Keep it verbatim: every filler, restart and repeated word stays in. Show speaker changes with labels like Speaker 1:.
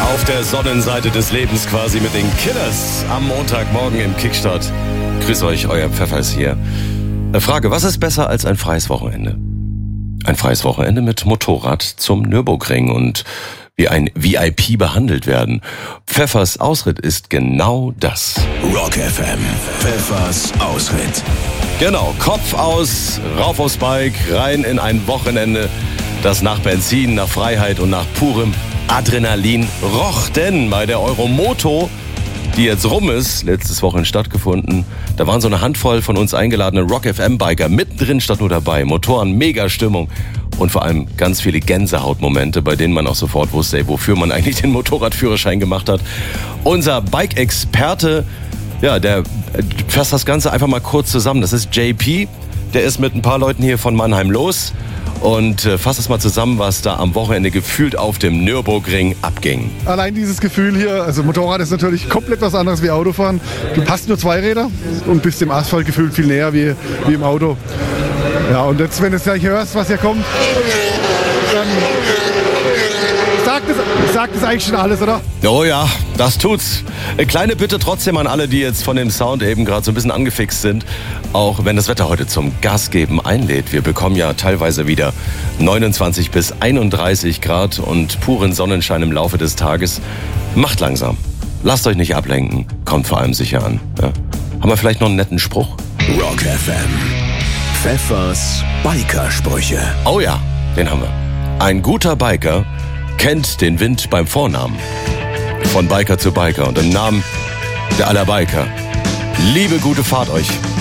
Speaker 1: Auf der Sonnenseite des Lebens quasi mit den Killers am Montagmorgen im Kickstart. Grüß euch, euer Pfeffers hier. Frage, was ist besser als ein freies Wochenende? Ein freies Wochenende mit Motorrad zum Nürburgring und wie ein V I P behandelt werden. Pfeffers Ausritt ist genau das.
Speaker 2: Rock F M, Pfeffers Ausritt.
Speaker 1: Genau, Kopf aus, rauf aufs Bike, rein in ein Wochenende, das nach Benzin, nach Freiheit und nach purem Adrenalin roch. Denn bei der Euromoto, die jetzt rum ist, letztes Wochenende stattgefunden, da waren so eine Handvoll von uns eingeladene Rock F M-Biker mittendrin statt nur dabei. Motoren, mega Stimmung und vor allem ganz viele Gänsehautmomente, bei denen man auch sofort wusste, ey, wofür man eigentlich den Motorradführerschein gemacht hat. Unser Bike-Experte, ja, der fasst das Ganze einfach mal kurz zusammen. Das ist J P, der ist mit ein paar Leuten hier von Mannheim los und äh, fasst es mal zusammen, was da am Wochenende gefühlt auf dem Nürburgring abging.
Speaker 3: Allein dieses Gefühl hier, also Motorrad ist natürlich komplett was anderes wie Autofahren. Du hast nur zwei Räder und bist dem Asphalt gefühlt viel näher wie, wie im Auto. Ja, und jetzt, wenn du gleich hörst, was hier kommt, dann sagt es, sagt es eigentlich schon alles, oder?
Speaker 1: Oh ja, das tut's. Eine kleine Bitte trotzdem an alle, die jetzt von dem Sound eben gerade so ein bisschen angefixt sind. Auch wenn das Wetter heute zum Gasgeben einlädt. Wir bekommen ja teilweise wieder neunundzwanzig bis einunddreißig Grad und puren Sonnenschein im Laufe des Tages. Macht langsam. Lasst euch nicht ablenken. Kommt vor allem sicher an. Ja. Haben wir vielleicht noch einen netten Spruch?
Speaker 2: Rock F M, Pfeffers Biker-Sprüche.
Speaker 1: Oh ja, den haben wir. Ein guter Biker kennt den Wind beim Vornamen. Von Biker zu Biker und im Namen der aller Biker. Liebe gute Fahrt euch.